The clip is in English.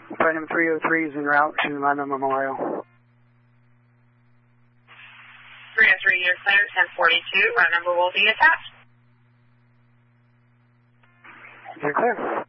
Flight number 303 is en route to London Memorial. 303, you're clear, 1042. Route number will be attached. You're clear.